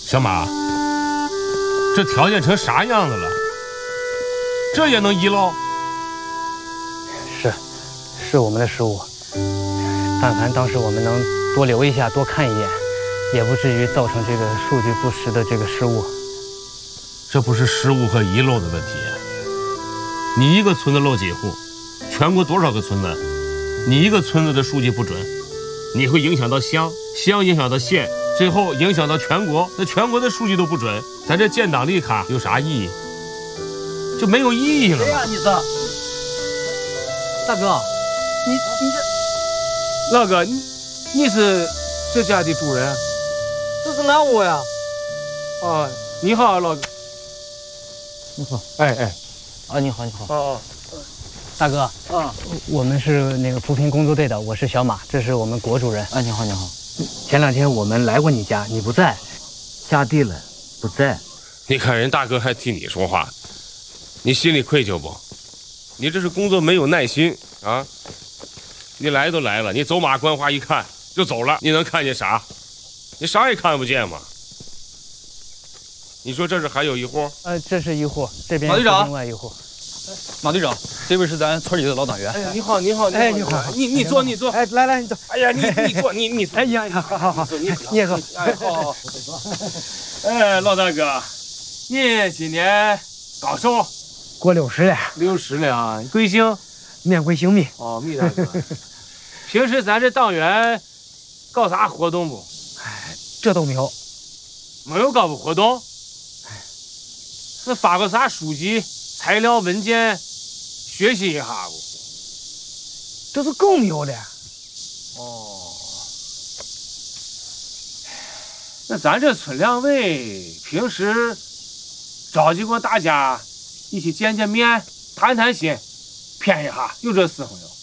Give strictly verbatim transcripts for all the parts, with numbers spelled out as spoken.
小马，这条件成啥样子了？这也能遗漏？ 是，是我们的失误。但凡当时我们能多留一下，多看一眼，也不至于造成这个数据不实的这个失误。 这不是失误和遗漏的问题。你一个村子漏几户，全国多少个村子？你一个村子的数据不准，你会影响到乡，乡影响到县，最后影响到全国。那全国的数据都不准，咱这建档立卡有啥意义？就没有意义了。 谁呀？你是大哥？你你这。 老哥，你你是这家的主人？ 这是俺屋呀。 啊，你好，老哥。 你好。 哎哎。 啊，你好，你好。 哦哦。大哥。 啊。 我们是那个扶贫工作队的，我是小马，这是我们国主任。 啊，你好，你好。 前两天我们来过你家，你不在。 下地了，不在。 你看人大哥还替你说话，你心里愧疚不？你这是工作没有耐心啊！你来都来了，你走马观花一看就走了，你能看见啥？你啥也看不见嘛。你说这是还有一户？ 呃，这是一户，这边马队长， 另外一户。 马队长，这位是咱村里的老党员。 哎呀，你好，你好， 哎，你好， 你你坐，你坐。 哎，来来，你坐。 哎呀，你你坐，你你坐。 哎呀呀，好好好， 你你也坐。 哎，好好。哎，老大哥，你今年高寿？ 过六十了。 六十了啊？贵姓？ 免贵姓米。 哦，米大哥。平时咱这党员搞啥活动不？ 哎，这都没有。 没有搞过活动？哎，那发个啥书籍、材料、文件，学习一下不？ 这是更没有了。 哦。那咱这村两委平时召集过大家一起见见面、谈谈心、谝一下，有这事没有？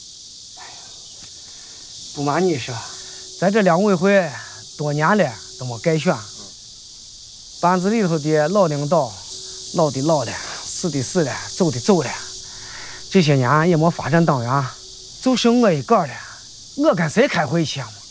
不瞒你说，咱这两委会多年了都没改选，班子里头的老领导老的老了，死的死了，走的走了，这些年也没发展党员，就剩我一个了，我跟谁开会去嘛？